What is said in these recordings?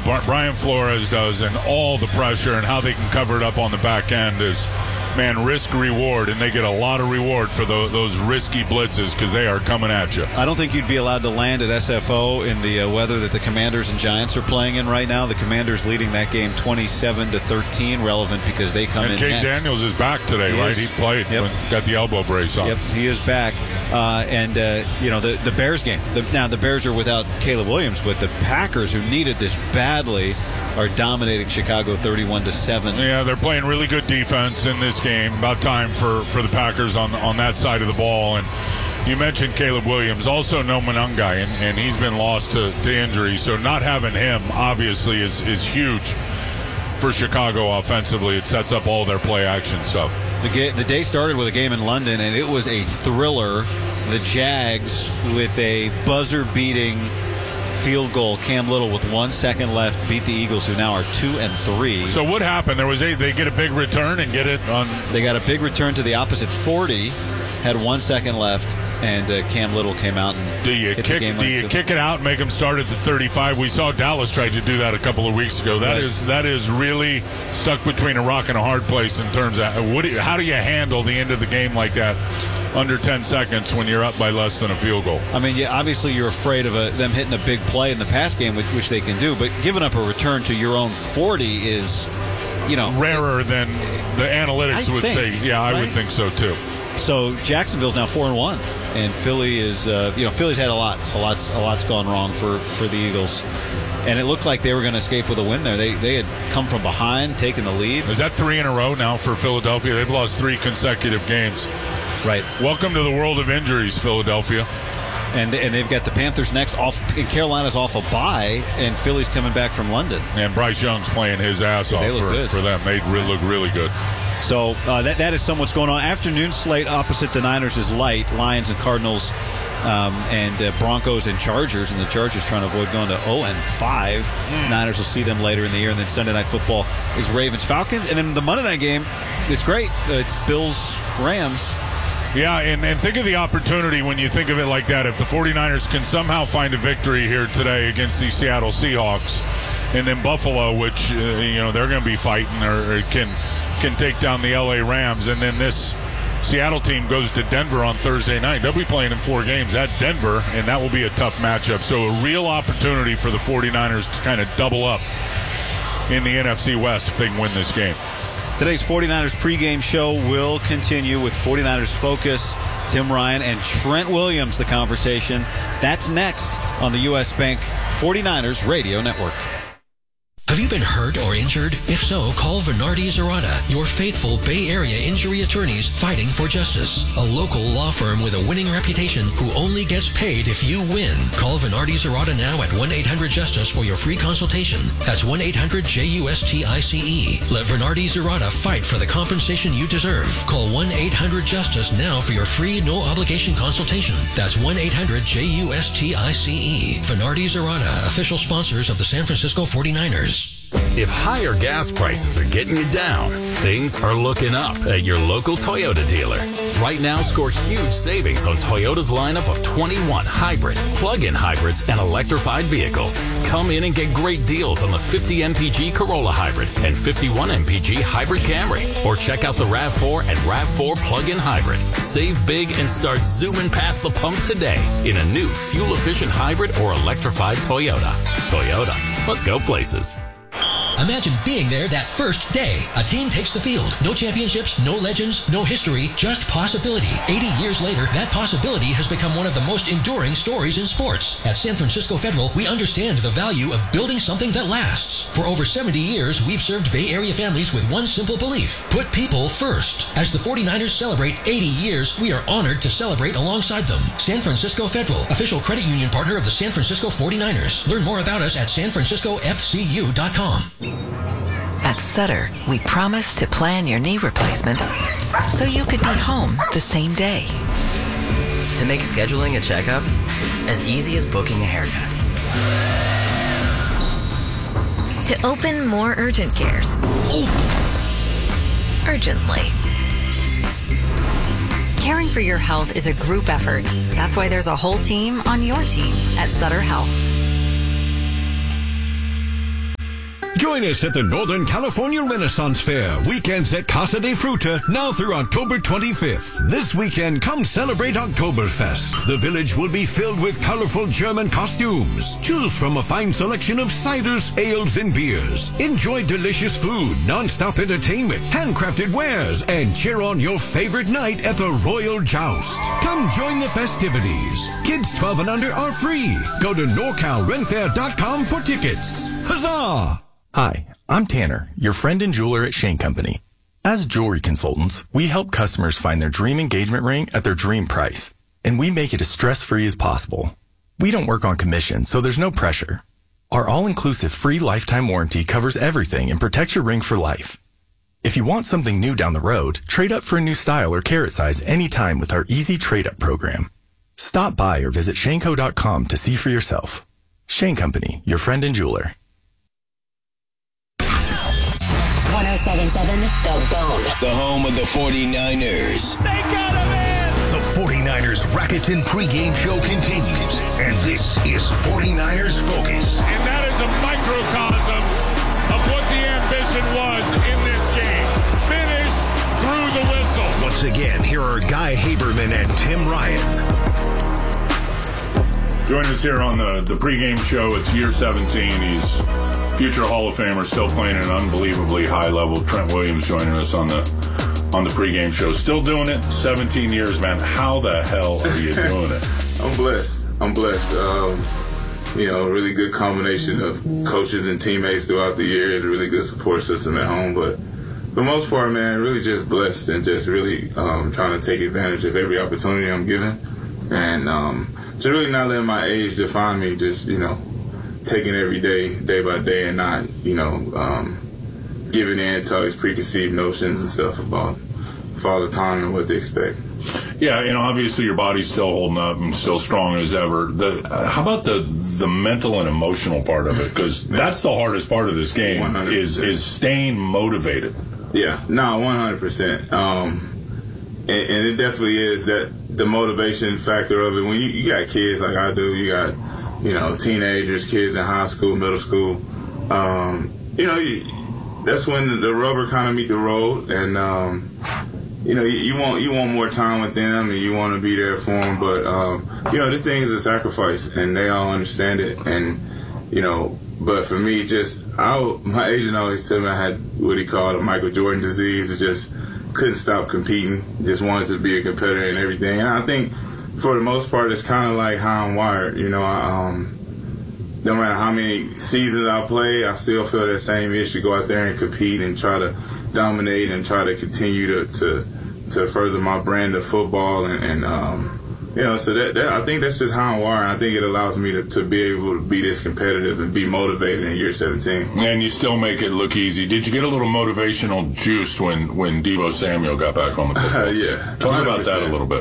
Brian Flores does and all the pressure and how they can cover it up on the back end is, man, risk-reward, and they get a lot of reward for those risky blitzes because they are coming at you. I don't think you'd be allowed to land at SFO in the weather that the Commanders and Giants are playing in right now. The Commanders leading that game 27-13, relevant because they come in next. And Jake Daniels is back today, right? He played, got the elbow brace on. Yep, he is back. The Bears game. Now, the Bears are without Caleb Williams, but the Packers, who needed this badly, are dominating Chicago 31-7. Yeah, they're playing really good defense in this game. About time for the Packers on that side of the ball. And you mentioned Caleb Williams, also no Monangai, and he's been lost to injury. So not having him, obviously, is huge for Chicago offensively. It sets up all their play-action stuff. The day started with a game in London, and it was a thriller. The Jags, with a buzzer-beating field goal, Cam Little with 1 second left beat the Eagles, who now are 2-3. So what happened? They get a big return and get it on. They got a big return to the opposite 40, had 1 second left, and Cam Little came out and do you kick it out and make them start at the 35? We saw Dallas tried to do that a couple of weeks ago. That is really stuck between a rock and a hard place in terms of how do you handle the end of the game like that under 10 seconds when you're up by less than a field goal. I mean, obviously you're afraid of them hitting a big play in the pass game, which they can do, but giving up a return to your own 40 is, rarer than the analytics would say. Yeah, I would think so too. So Jacksonville's now 4-1, and Philly is, Philly's had a lot's gone wrong for the Eagles. And it looked like they were going to escape with a win there. They had come from behind, taken the lead. Is that 3 in a row now for Philadelphia? They've lost 3 consecutive games. Right. Welcome to the world of injuries, Philadelphia. And they've got the Panthers next off, and Carolina's off a bye, and Philly's coming back from London. And Bryce Young's playing his ass off for them. They look really good. So that is somewhat what's going on. Afternoon slate opposite the Niners is light. Lions and Cardinals and Broncos and Chargers, and the Chargers trying to avoid going to 0-5. Niners will see them later in the year, and then Sunday Night Football is Ravens-Falcons. And then the Monday night game, it's great. It's Bills-Rams. Yeah, and think of the opportunity when you think of it like that. If the 49ers can somehow find a victory here today against the Seattle Seahawks, and then Buffalo, which they're going to be fighting, or can take down the LA Rams, and then this Seattle team goes to Denver on Thursday night. They'll be playing in 4 games at Denver, and that will be a tough matchup. So a real opportunity for the 49ers to kind of double up in the NFC West if they can win this game. Today's 49ers pregame show will continue with 49ers Focus, Tim Ryan, and Trent Williams, the conversation. That's next on the U.S. Bank 49ers Radio Network. Have you been hurt or injured? If so, call Venardi Zerata, your faithful Bay Area injury attorneys fighting for justice. A local law firm with a winning reputation who only gets paid if you win. Call Venardi Zerata now at 1-800-JUSTICE for your free consultation. That's 1-800-JUSTICE. Let Venardi Zerata fight for the compensation you deserve. Call 1-800-JUSTICE now for your free no-obligation consultation. That's 1-800-JUSTICE. Venardi Zerata, official sponsors of the San Francisco 49ers. If higher gas prices are getting you down, things are looking up at your local Toyota dealer. Right now, score huge savings on Toyota's lineup of 21 hybrid, plug-in hybrids, and electrified vehicles. Come in and get great deals on the 50 MPG Corolla Hybrid and 51 MPG Hybrid Camry. Or check out the RAV4 and RAV4 plug-in hybrid. Save big and start zooming past the pump today in a new fuel-efficient hybrid or electrified Toyota. Toyota, let's go places. Imagine being there that first day. A team takes the field. No championships, no legends, no history, just possibility. 80 years later, that possibility has become one of the most enduring stories in sports. At San Francisco Federal, we understand the value of building something that lasts. For over 70 years, we've served Bay Area families with one simple belief: put people first. As the 49ers celebrate 80 years, we are honored to celebrate alongside them. San Francisco Federal, official credit union partner of the San Francisco 49ers. Learn more about us at sanfranciscofcu.com. At Sutter, we promise to plan your knee replacement so you could be home the same day. To make scheduling a checkup as easy as booking a haircut. To open more urgent cares. Urgently. Caring for your health is a group effort. That's why there's a whole team on your team at Sutter Health. Join us at the Northern California Renaissance Fair, weekends at Casa de Fruta, now through October 25th. This weekend, come celebrate Oktoberfest. The village will be filled with colorful German costumes. Choose from a fine selection of ciders, ales, and beers. Enjoy delicious food, non-stop entertainment, handcrafted wares, and cheer on your favorite night at the Royal Joust. Come join the festivities. Kids 12 and under are free. Go to NorCalRenFair.com for tickets. Huzzah! Hi, I'm Tanner, your friend and jeweler at Shane Company. As jewelry consultants, we help customers find their dream engagement ring at their dream price, and we make it as stress-free as possible. We don't work on commission, so there's no pressure. Our all-inclusive free lifetime warranty covers everything and protects your ring for life. If you want something new down the road, trade up for a new style or carat size anytime with our easy trade-up program. Stop by or visit shaneco.com to see for yourself. Shane Company, your friend and jeweler. 107.7 The Bone. The home of the 49ers. They got him in! The 49ers Rakuten pregame show continues. And this is 49ers Focus. And that is a microcosm of what the ambition was in this game. Finish through the whistle. Once again, here are Guy Haberman and Tim Ryan. Joining us here on the pregame show, it's year 17. He's future Hall of Famer, still playing at an unbelievably high level. Trent Williams joining us on the pregame show. Still doing it, 17 years, man. How the hell are you doing it? I'm blessed. Really good combination of coaches and teammates throughout the years, a really good support system at home. But for the most part, man, really just blessed and just really trying to take advantage of every opportunity I'm given. And just really not letting my age define me, just, taking every day by day, and not, giving in to all these preconceived notions and stuff about Father Time and what they expect. Yeah, obviously your body's still holding up and still strong as ever. How about the mental and emotional part of it? Because that's the hardest part of this game 100%. is staying motivated. Yeah, no, 100%. And it definitely is that the motivation factor of it. When you got kids like I do, you got teenagers, kids in high school, middle school. That's when the rubber kind of meet the road, and you want more time with them, and you want to be there for them. But this thing is a sacrifice, and they all understand it. And but for me, my agent always told me I had what he called a Michael Jordan disease. It just couldn't stop competing. Just wanted to be a competitor and everything. And I think for the most part, it's kind of like how I'm wired. No matter how many seasons I play, I still feel that same itch to go out there and compete and try to dominate and try to continue to further my brand of football. So that I think that's just how I'm wired. I think it allows me to be able to be this competitive and be motivated in year 17. And you still make it look easy. Did you get a little motivational juice when Deebo Samuel got back on the football team? Yeah. Talk about that a little bit.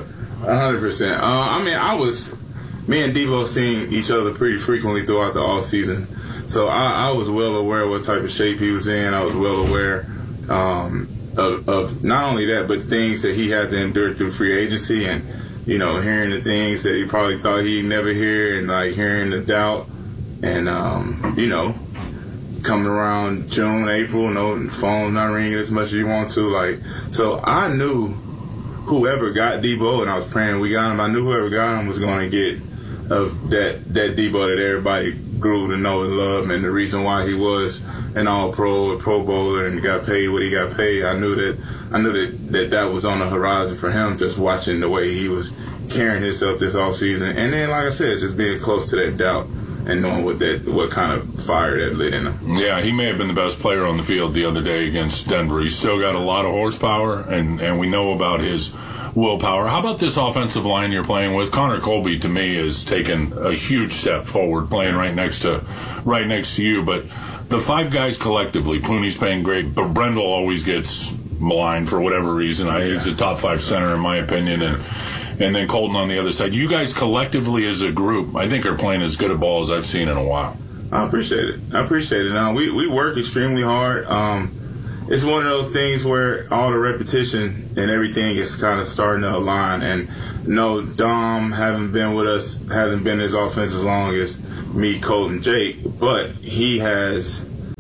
100%. Me and Deebo seen each other pretty frequently throughout the off season, so I was well aware of what type of shape he was in. I was well aware of not only that, but things that he had to endure through free agency, and hearing the things that he probably thought he'd never hear, and like hearing the doubt, and coming around June, April, the phone's not ringing as much as you want to, so I knew whoever got Deebo, and I was praying we got him. I knew whoever got him was going to get of that Deebo that everybody grew to know and love, and the reason why he was an All-Pro, a Pro Bowler, and got paid what he got paid. I knew that was on the horizon for him, just watching the way he was carrying himself this offseason. And then, like I said, just being close to that doubt and knowing what kind of fire that lit in him. Yeah, he may have been the best player on the field the other day against Denver. He's still got a lot of horsepower, and we know about his willpower. How about this offensive line you're playing with? Connor Colby, to me, has taken a huge step forward, playing right next to you. But the five guys collectively, Clooney's playing great, but Brendel always gets maligned for whatever reason. He's a top five center in my opinion, and then Colton on the other side. You guys collectively as a group, I think, are playing as good a ball as I've seen in a while. I appreciate it. We work extremely hard. It's one of those things where all the repetition and everything is kind of starting to align. And Dom hasn't been in his offense as long as me, Colton, Jake, but he has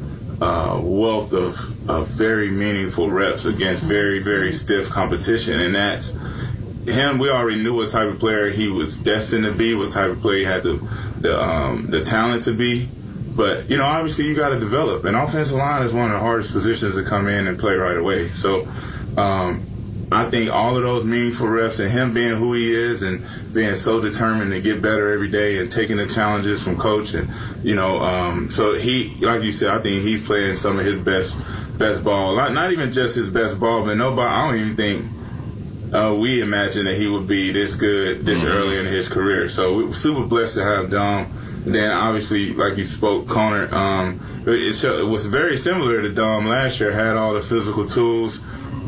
wealth of very meaningful reps against very, very stiff competition. And that's him. We already knew what type of player he was destined to be, what type of player he had the talent to be. But, obviously you got to develop. And offensive line is one of the hardest positions to come in and play right away. So I think all of those meaningful reps and him being who he is and being so determined to get better every day and taking the challenges from coach. And, so he, like you said, I think he's playing some of his best ball. Not even just his best ball, but I don't even think we imagined that he would be this good this early in his career. So we were super blessed to have Dom. And then obviously, like you spoke, Connor, it was very similar to Dom last year, had all the physical tools.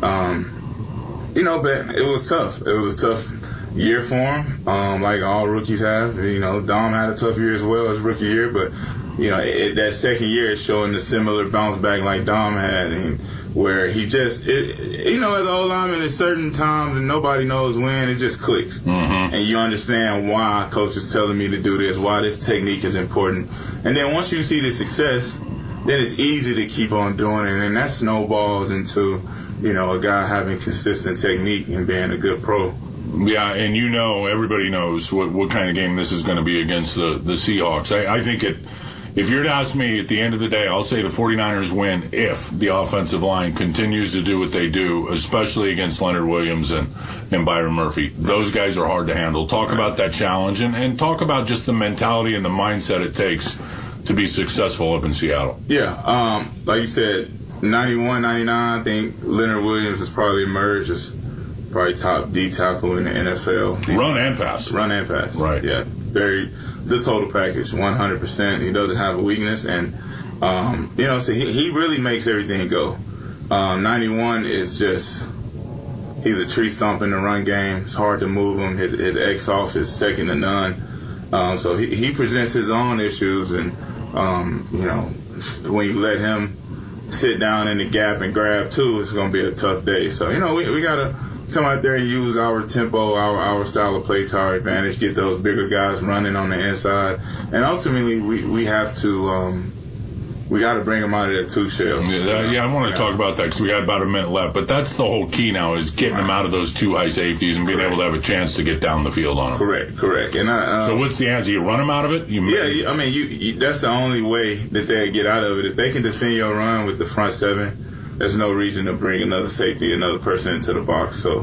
But it was tough. It was a tough year for him, like all rookies have. Dom had a tough year as well as rookie year, but, that second year is showing the similar bounce back like Dom had, and where he just, as an old lineman, at certain times, and nobody knows when, it just clicks. Mm-hmm. And you understand why coach is telling me to do this, why this technique is important. And then once you see the success, then it's easy to keep on doing it, and that snowballs into a guy having consistent technique and being a good pro. Yeah, and everybody knows what kind of game this is going to be against the Seahawks. I think if you're to ask me, at the end of the day, I'll say the 49ers win if the offensive line continues to do what they do, especially against Leonard Williams and Byron Murphy. Those guys are hard to handle. Talk about that challenge and talk about just the mentality and the mindset it takes to be successful up in Seattle. Yeah, like you said, 91, 99, I think Leonard Williams has probably emerged as probably top D tackle in the NFL. Run and pass. Right. Yeah. The total package, 100%. He doesn't have a weakness. And, so he really makes everything go. 91 is just, he's a tree stump in the run game. It's hard to move him. His X-off is second to none. So he presents his own issues. And, when you let him sit down in the gap and grab too, it's going to be a tough day. So, we got to come out there and use our tempo, our style of play to our advantage, get those bigger guys running on the inside. And ultimately, we have to, we got to bring them out of that two shell. Yeah, I want to talk about that because we got about a minute left. But that's the whole key now is getting them out of those two high safeties and being able to have a chance to get down the field on them. Correct. And so what's the answer? You run them out of it? That's the only way that they get out of it. If they can defend your run with the front seven, there's no reason to bring another safety, another person into the box. So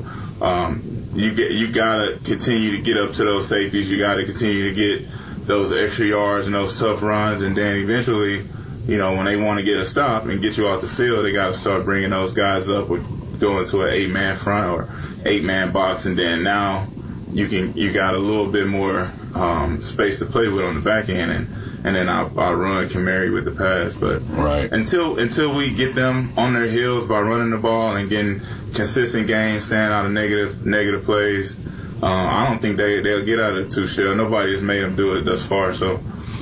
you gotta continue to get up to those safeties. You gotta continue to get those extra yards and those tough runs, and then eventually, when they want to get a stop and get you off the field, they gotta start bringing those guys up or go into an 8-man front or 8-man box, and then now you got a little bit more space to play with on the back end, and then our run can marry with the pass. But until we get them on their heels by running the ball and getting consistent gains, staying out of negative plays, I don't think they'll get out of the two shell. Nobody has made them do it thus far. So,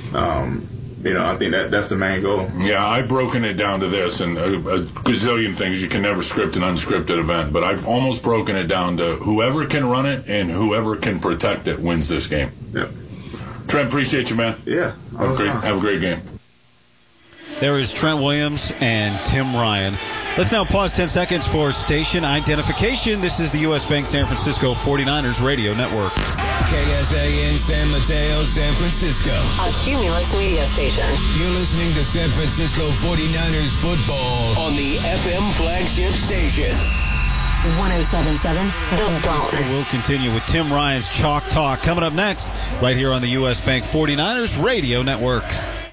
I think that's the main goal. Yeah, I've broken it down to this, and a gazillion things. You can never script an unscripted event, but I've almost broken it down to whoever can run it and whoever can protect it wins this game. Yep. Trent, appreciate you, man. Yeah. Have a great game. There is Trent Williams and Tim Ryan. Let's now pause 10 seconds for station identification. This is the U.S. Bank San Francisco 49ers Radio Network. KSA in San Mateo, San Francisco. A Cumulus media station. You're listening to San Francisco 49ers football on the FM flagship station. 107.7 The Bone. We'll continue with Tim Ryan's Chalk Talk coming up next right here on the U.S. Bank 49ers Radio Network.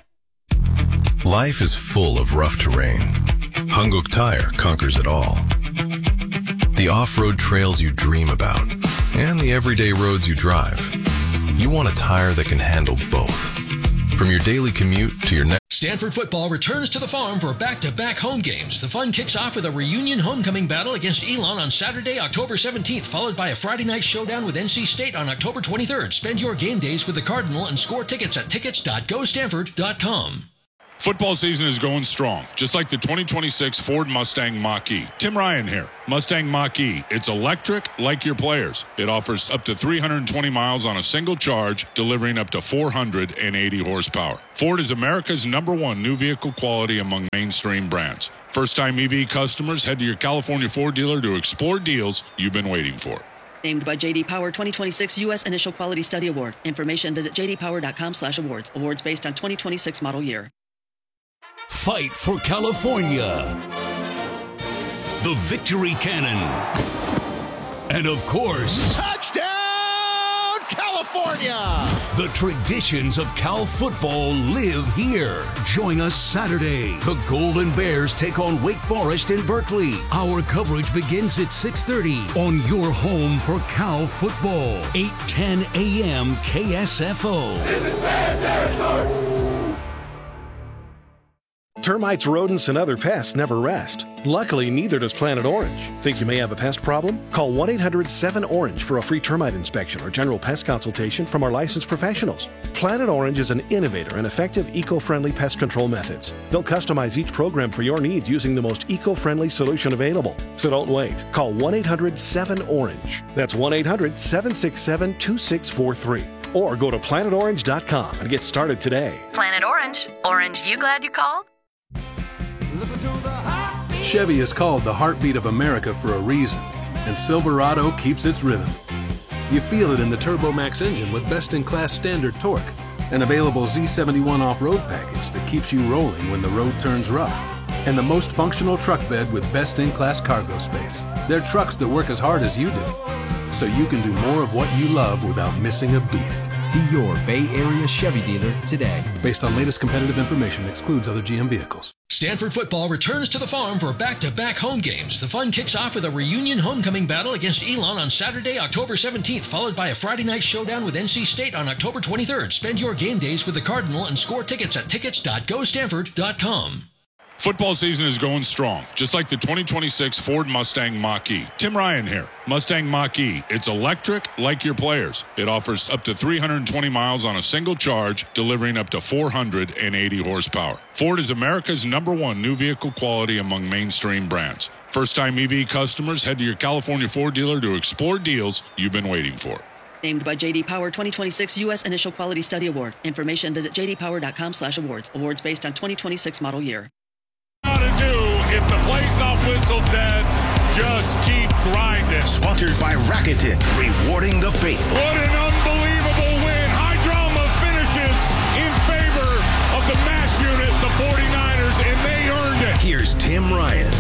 Life is full of rough terrain. Hunguk Tire conquers it all. The off-road trails you dream about and the everyday roads you drive. You want a tire that can handle both. From your daily commute to your next... Stanford football returns to the farm for back-to-back home games. The fun kicks off with a reunion homecoming battle against Elon on Saturday, October 17th, followed by a Friday night showdown with NC State on October 23rd. Spend your game days with the Cardinal and score tickets at tickets.gostanford.com. Football season is going strong, just like the 2026 Ford Mustang Mach-E. Tim Ryan here. Mustang Mach-E. It's electric like your players. It offers up to 320 miles on a single charge, delivering up to 480 horsepower. Ford is America's #1 new vehicle quality among mainstream brands. First-time EV customers, head to your California Ford dealer to explore deals you've been waiting for. Named by J.D. Power 2026 U.S. Initial Quality Study Award. Information visit jdpower.com/awards. Awards based on 2026 model year. Fight for California. The Victory Cannon. And of course, touchdown, California! The traditions of Cal football live here. Join us Saturday. The Golden Bears take on Wake Forest in Berkeley. Our coverage begins at 6:30 on your home for Cal football. 8:10 a.m. KSFO. This is Bear territory! Termites, rodents, and other pests never rest. Luckily, neither does Planet Orange. Think you may have a pest problem? Call 1-800-7-ORANGE for a free termite inspection or general pest consultation from our licensed professionals. Planet Orange is an innovator and effective eco-friendly pest control methods. They'll customize each program for your needs using the most eco-friendly solution available. So don't wait. Call 1-800-7-ORANGE. That's 1-800-767-2643. Or go to planetorange.com and get started today. Planet Orange. Orange, you glad you called? Chevy is called the heartbeat of America for a reason, and Silverado keeps its rhythm. You feel it in the Turbo Max engine with best-in-class standard torque, an available Z71 off-road package that keeps you rolling when the road turns rough, and the most functional truck bed with best-in-class cargo space. They're trucks that work as hard as you do, so you can do more of what you love without missing a beat. See your Bay Area Chevy dealer today. Based on latest competitive information, excludes other GM vehicles. Stanford football returns to the farm for back-to-back home games. The fun kicks off with a reunion homecoming battle against Elon on Saturday, October 17th, followed by a Friday night showdown with NC State on October 23rd. Spend your game days with the Cardinal and score tickets at tickets.gostanford.com. Football season is going strong, just like the 2026 Ford Mustang Mach-E. Tim Ryan here. Mustang Mach-E. It's electric like your players. It offers up to 320 miles on a single charge, delivering up to 480 horsepower. Ford is America's #1 new vehicle quality among mainstream brands. First-time EV customers, head to your California Ford dealer to explore deals you've been waiting for. Named by J.D. Power 2026 U.S. Initial Quality Study Award. Information visit jdpower.com/awards. Awards based on 2026 model year. To do if the play's not whistled dead, just keep grinding. Sponsored by Rakuten, rewarding the faithful. What an unbelievable win. High drama finishes in favor of the MASH unit, the 49ers, and they earned it. Here's Tim Ryan.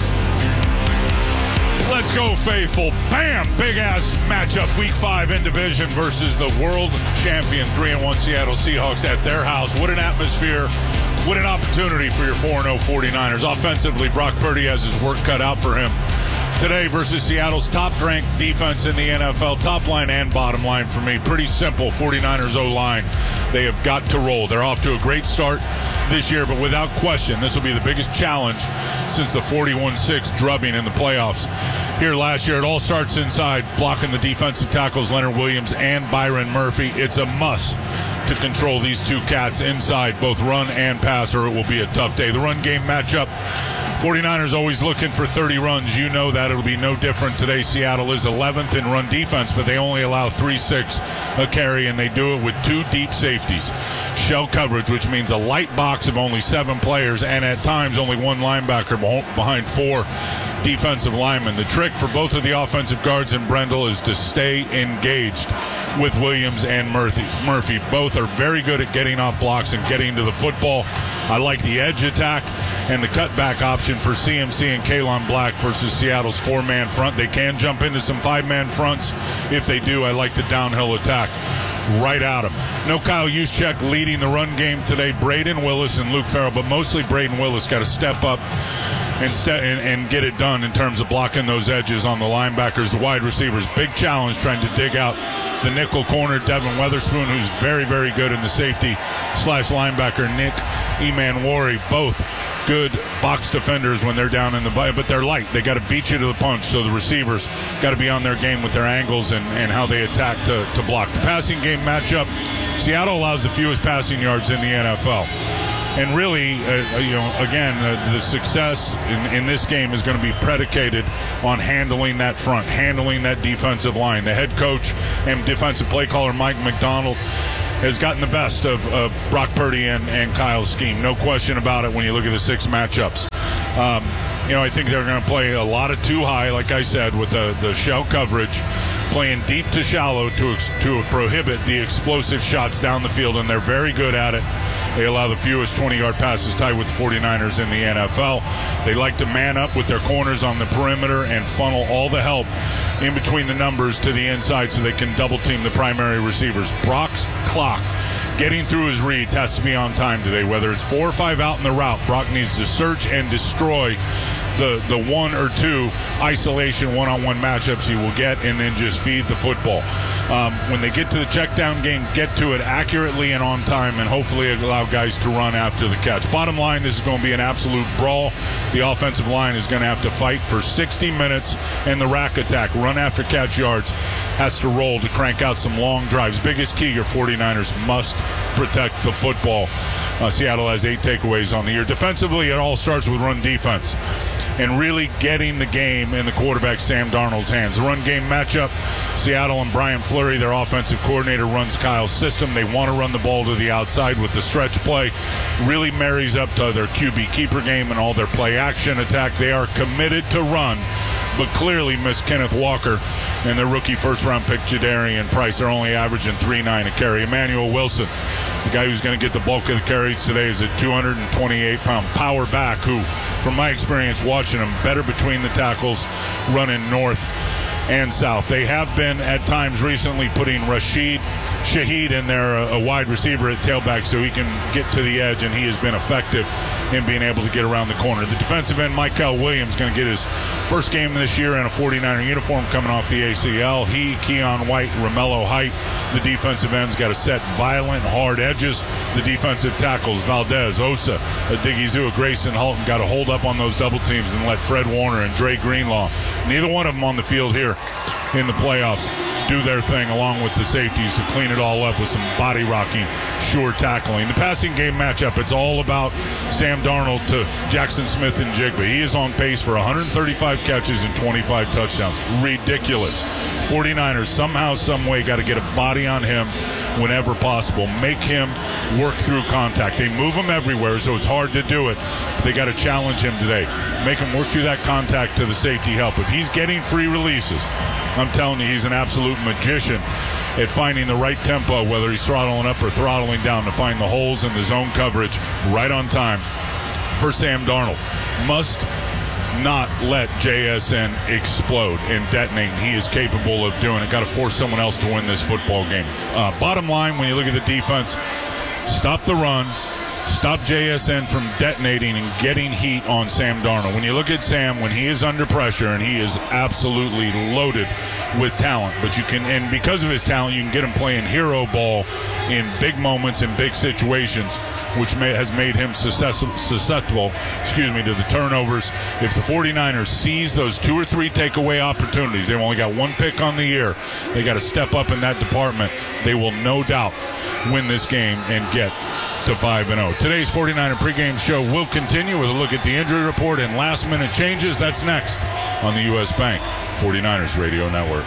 Let's go, faithful. Bam! Big-ass matchup, Week 5 in division versus the world champion 3-1 Seattle Seahawks at their house. What an atmosphere. What an opportunity for your 4-0 49ers. Offensively, Brock Purdy has his work cut out for him today versus Seattle's top-ranked defense in the NFL. Top line and bottom line for me. Pretty simple. 49ers O-line. They have got to roll. They're off to a great start this year, but without question, this will be the biggest challenge since the 41-6 drubbing in the playoffs. Here last year, it all starts inside, blocking the defensive tackles Leonard Williams and Byron Murphy. It's a must to control these two cats inside, both run and pass, or it will be a tough day. The run game matchup, 49ers always looking for 30 runs. You know that. It'll be no different today. Seattle is 11th in run defense, but they only allow 3-6 a carry, and they do it with 2 deep safeties. Shell coverage, which means a light box of only 7 players, and at times only 1 linebacker behind 4 defensive linemen. The trick for both of the offensive guards in Brendel is to stay engaged with Williams and Murphy. Both are very good at getting off blocks and getting to the football. I like the edge attack and the cutback option for CMC and Kalon Black versus Seattle's 4-man front. They can jump into some 5-man fronts. If they do, I like the downhill attack right at him. No Kyle Juszczyk leading the run game today. Braden Willis and Luke Farrell, but mostly Braden Willis got to step up and get it done in terms of blocking those edges on the linebackers. The wide receivers, big challenge trying to dig out the nickel corner. Devin Weatherspoon, who's very, very good in the safety/linebacker. Nick Emanwari, both good box defenders when they're down in the but they're light. They got to beat you to the punch, so the receivers got to be on their game with their angles and how they attack to block. The passing game matchup, Seattle allows the fewest passing yards in the NFL. And really, the success in this game is going to be predicated on handling that front, handling that defensive line. The head coach and defensive play caller, Mike McDonald, has gotten the best of Brock Purdy and Kyle's scheme. No question about it when you look at the 6 matchups. I think they're going to play a lot of too high, like I said, with the shell coverage, playing deep to shallow to prohibit the explosive shots down the field, and they're very good at it. They allow the fewest 20-yard passes, tied with the 49ers in the NFL. They like to man up with their corners on the perimeter and funnel all the help in between the numbers to the inside so they can double-team the primary receivers. Brock's clock, getting through his reads, has to be on time today. Whether it's 4 or 5 out in the route, Brock needs to search and destroy the 1 or 2 isolation one-on-one matchups he will get, and then just feed the football. When they get to the check down game, get to it accurately and on time, and hopefully allow guys to run after the catch. Bottom line, this is going to be an absolute brawl. The offensive line is going to have to fight for 60 minutes, and the rack attack, run after catch yards, has to roll to crank out some long drives. Biggest key, your 49ers must protect the football. Seattle has 8 takeaways on the year. Defensively, it all starts with run defense and really getting the game in the quarterback Sam Darnold's hands. The run game matchup, Seattle and Brian Fleury, their offensive coordinator, runs Kyle's system. They want to run the ball to the outside with the stretch play. Really marries up to their QB keeper game and all their play action attack. They are committed to run, but clearly miss Kenneth Walker and their rookie first-round pick Jadarian Price. They're only averaging 3.9 a carry. Emmanuel Wilson, the guy who's going to get the bulk of the carries today, is a 228-pound power back who, from my experience watching him, better between the tackles, running north and south. They have been at times recently putting Rashid Shaheed in there, a wide receiver at tailback, so he can get to the edge, and he has been effective in being able to get around the corner. The defensive end, Michael Williams, going to get his first game this year in a 49er uniform coming off the ACL. He, Keon White, Romello Height, the defensive ends, got to set violent, hard edges. The defensive tackles, Valdez, Osa, Odighizuwa, Grayson Halton, got to hold up on those double teams and let Fred Warner and Dre Greenlaw, neither one of them on the field here in the playoffs, do their thing along with the safeties to clean it all up with some body rocking, sure tackling. The passing game matchup, it's all about Sam Darnold to Jackson Smith and Jigba. He is on pace for 135 catches and 25 touchdowns. Ridiculous. 49ers somehow, some way got to get a body on him whenever possible. Make him work through contact. They move him everywhere, so it's hard to do it. They got to challenge him today. Make him work through that contact to the safety help. If he's getting free releases, I'm telling you, he's an absolute magician at finding the right tempo, whether he's throttling up or throttling down, to find the holes in the zone coverage right on time for Sam Darnold. Must not let JSN explode and detonate. He is capable of doing it. Got to force someone else to win this football game. Bottom line, when you look at the defense, stop the run. Stop JSN from detonating and getting heat on Sam Darnold. When you look at Sam, when he is under pressure, and he is absolutely loaded with talent, but you can, and because of his talent, you can get him playing hero ball in big moments and big situations, which has made him susceptible to the turnovers. If the 49ers seize those 2 or 3 takeaway opportunities, they've only got 1 pick on the year. They got to step up in that department. They will no doubt win this game and get to 5-0. Today's 49er pregame show will continue with a look at the injury report and last-minute changes. That's next on the U.S. Bank 49ers Radio Network.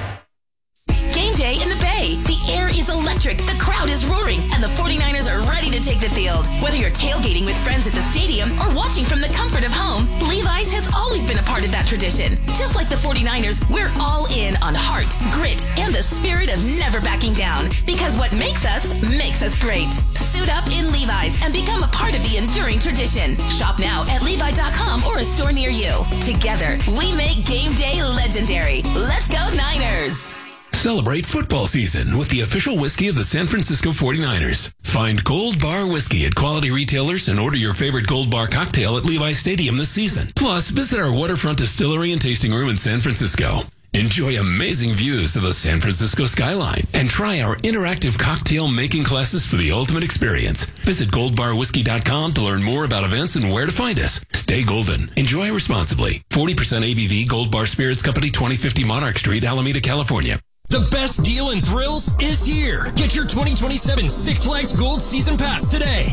Game day in the Bay. The air is electric, the crowd is roaring, and the 49ers are ready to take the field. Whether you're tailgating with friends at the stadium or watching from the comfort of home, Levi's has always been a part of that tradition. Just like the 49ers, we're all in on heart, grit, and the spirit of never backing down. Because what makes us great. Suit up in Levi's and become a part of the enduring tradition. Shop now at Levi.com or a store near you. Together, we make game day legendary. Let's go Niners! Celebrate football season with the official whiskey of the San Francisco 49ers. Find Gold Bar Whiskey at quality retailers and order your favorite Gold Bar cocktail at Levi's Stadium this season. Plus, visit our waterfront distillery and tasting room in San Francisco. Enjoy amazing views of the San Francisco skyline and try our interactive cocktail making classes for the ultimate experience. Visit goldbarwhiskey.com to learn more about events and where to find us. Stay golden. Enjoy responsibly. 40% ABV Gold Bar Spirits Company, 2050 Monarch Street, Alameda, California. The best deal in thrills is here. Get your 2027 Six Flags Gold Season Pass today.